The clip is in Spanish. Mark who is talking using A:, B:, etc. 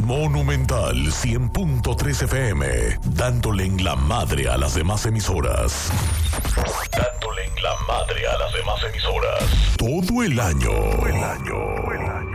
A: Monumental 100.3 FM, dándole en la madre a las demás emisoras. Dándole en la madre a las demás emisoras. Todo el año. Todo el año.